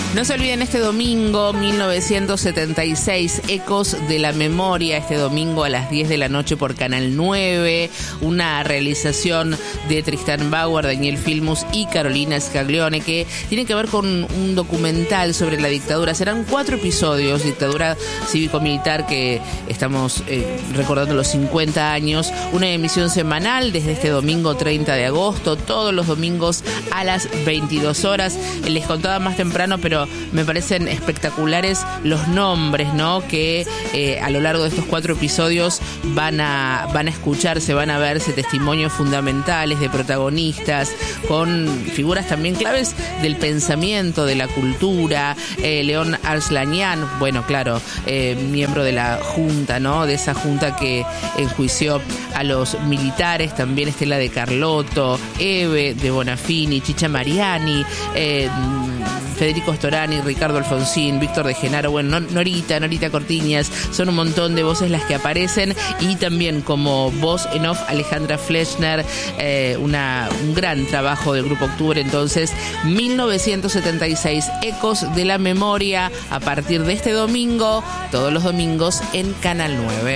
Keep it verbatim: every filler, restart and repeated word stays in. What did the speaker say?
No se olviden, este domingo, mil novecientos setenta y seis, Ecos de la Memoria, este domingo a las diez de la noche por Canal nueve, una realización de Tristán Bauer, Daniel Filmus y Carolina Scaglione, que tiene que ver con un documental sobre la dictadura. Serán cuatro episodios, dictadura cívico-militar, que estamos eh, recordando los cincuenta años, una emisión semanal desde este domingo treinta de agosto, todos los domingos a las veintidós horas. Les contaba más temprano, pero me parecen espectaculares los nombres, ¿no? Que eh, a lo largo de estos cuatro episodios van a, van a escucharse, van a verse testimonios fundamentales de protagonistas, con figuras también claves del pensamiento, de la cultura. Eh, León Arslanian, bueno, claro, eh, miembro de la Junta, ¿no? De esa Junta que enjuició a los militares, también Estela de Carlotto, Eve de Bonafini, Chicha Mariani, eh, Federico Storani, Ricardo Alfonsín, Víctor de Genaro, bueno, Norita, Norita Cortiñas, son un montón de voces las que aparecen, y también como voz en off Alejandra Fleischner, eh, una, un gran trabajo del Grupo Octubre. Entonces, mil novecientos setenta y seis, Ecos de la Memoria, a partir de este domingo, todos los domingos en Canal nueve.